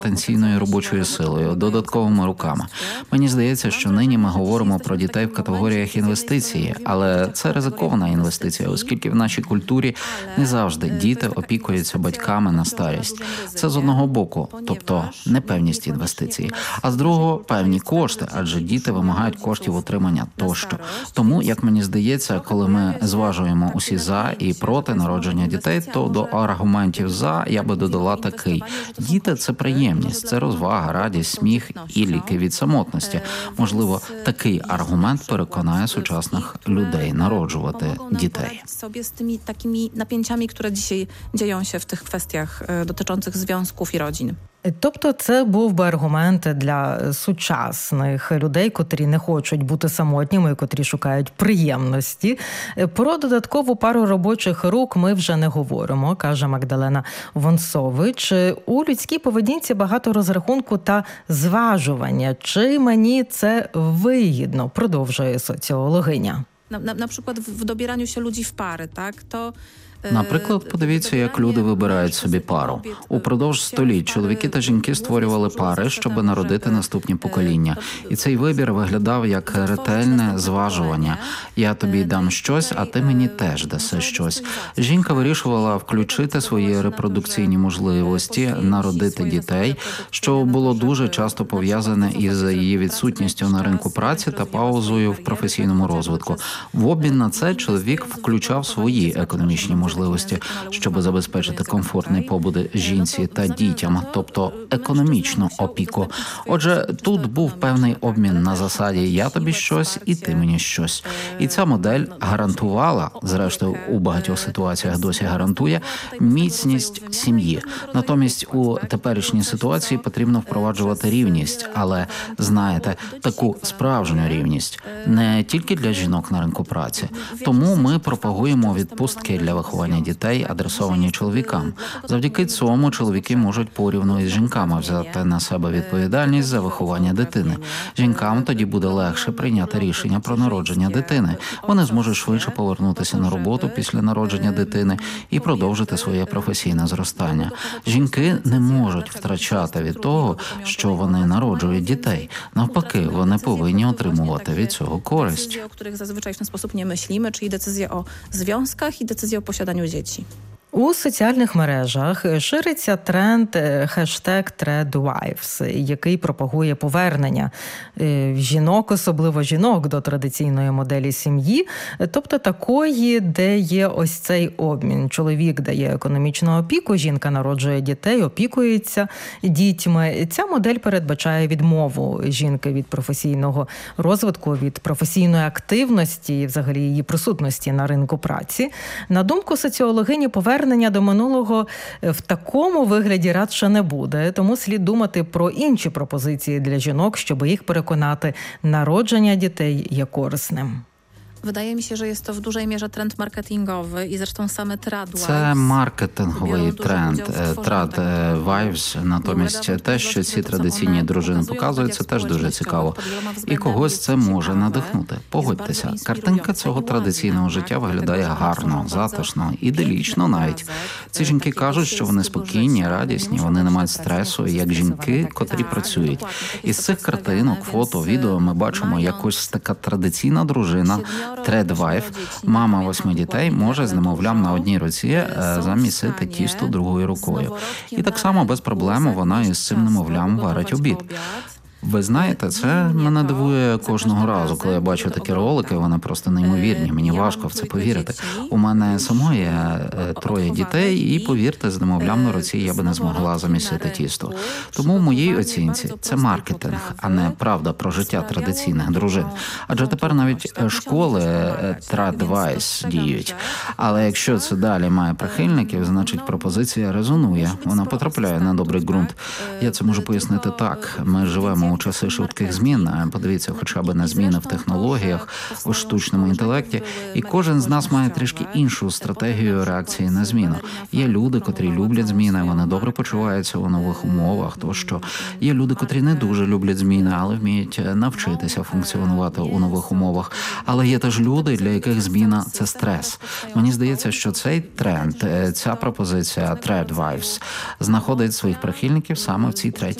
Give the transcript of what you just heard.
потенційною робочою силою, додатковими руками. Мені здається, що нині ми говоримо про дітей в категоріях інвестиції, але це ризикована інвестиція, оскільки в нашій культурі не завжди діти опікуються батьками на старість. Це з одного боку, тобто непевність інвестицій, а з другого – певні кошти, адже діти вимагають коштів утримання тощо. Тому, як мені здається, коли ми зважуємо усі «за» і «проти» народження дітей, то до аргументів «за» я би додала такий. Діти – це приємність, це розвага, радість, сміх і ліки від самотності. Можливо, такий аргумент переконає сучасних людей народжувати дітей. Sobie z tymi takimi napięciami, które dzisiaj dzieją się w tych kwestiach dotyczących związków i rodzin. Тобто це був би аргумент для сучасних людей, котрі не хочуть бути самотніми, котрі шукають приємності. Про додаткову пару робочих рук ми вже не говоримо, каже Магдалена Вонсович. У людській поведінці багато розрахунку та зважування. Чи мені це вигідно, продовжує соціологиня. Na przykład w dobieraniu się ludzi w pary, tak? To Наприклад, подивіться, як люди вибирають собі пару. Упродовж століть чоловіки та жінки створювали пари, щоб народити наступні покоління. І цей вибір виглядав як ретельне зважування. Я тобі дам щось, а ти мені теж даси щось. Жінка вирішувала включити свої репродукційні можливості, народити дітей, що було дуже часто пов'язане із її відсутністю на ринку праці та паузою в професійному розвитку. В обмін на це чоловік включав свої економічні можливості, щоб забезпечити комфортний побут жінці та дітям, тобто економічну опіку. Отже, тут був певний обмін на засаді «я тобі щось, і ти мені щось». І ця модель гарантувала, зрештою у багатьох ситуаціях досі гарантує, міцність сім'ї. Натомість у теперішній ситуації потрібно впроваджувати рівність, але, знаєте, таку справжню рівність, не тільки для жінок на ринку праці. Тому ми пропагуємо відпустки для виховання дітей, адресовані чоловікам. Завдяки цьому чоловіки можуть порівну із жінками взяти на себе відповідальність за виховання дитини. Жінкам тоді буде легше прийняти рішення про народження дитини. Вони зможуть швидше повернутися на роботу після народження дитини і продовжити своє професійне зростання. Жінки не можуть втрачати від того, що вони народжують дітей. Навпаки, вони повинні отримувати від цього користь. O których zazwyczaj w ten sposób nie myślimy, czyli decyzje o związkach i decyzje o posiadaniu dzieci. У соціальних мережах шириться тренд хештег ThreadWives, який пропагує повернення жінок, особливо жінок, до традиційної моделі сім'ї, тобто такої, де є ось цей обмін. Чоловік дає економічну опіку, жінка народжує дітей, опікується дітьми. Ця модель передбачає відмову жінки від професійного розвитку, від професійної активності і взагалі її присутності на ринку праці. На думку соціологині, повернення до минулого в такому вигляді радше не буде, тому слід думати про інші пропозиції для жінок, щоб їх переконати, народження дітей є корисним. Wydaje mi się, że jest to w dużej mierze trend marketingowy i zresztą same ThreadWives. Це маркетинговий тренд. ThreadWives, натомість те, що ці традиційні дружини показують, це теж дуже цікаво. І когось це може надихнути. Погодьтеся, картинка цього традиційного життя виглядає гарно, затишно, іделічно навіть. Ці жінки кажуть, що вони спокійні, радісні, вони не мають стресу, як жінки, котрі працюють. Із цих картинок, фото, відео ми бачимо, як ось така традиційна дружина ThreadWife, мама 8 дітей, може з немовлям на одній руці замісити тісто другою рукою. І так само без проблем вона із цим немовлям варить обід. Ви знаєте, це мене дивує кожного разу, коли я бачу такі ролики, вони просто неймовірні, мені важко в це повірити. У мене самої є 3 дітей, і, повірте, з немовлям на руці я би не змогла замісити тісто. Тому в моїй оцінці це маркетинг, а не правда про життя традиційних дружин. Адже тепер навіть школи ThreadWives діють. Але якщо це далі має прихильників, значить пропозиція резонує, вона потрапляє на добрий ґрунт. Я це можу пояснити так. Ми живемо живемо у часи швидких змін. Подивіться, хоча б на зміни в технологіях, у штучному інтелекті. І кожен з нас має трішки іншу стратегію реакції на зміну. Є люди, котрі люблять зміни, вони добре почуваються у нових умовах, тощо. Є люди, котрі не дуже люблять зміни, але вміють навчитися функціонувати у нових умовах. Але є теж люди, для яких зміна – це стрес. Мені здається, що цей тренд, ця пропозиція Threadwives знаходить своїх прихильників саме в цій третій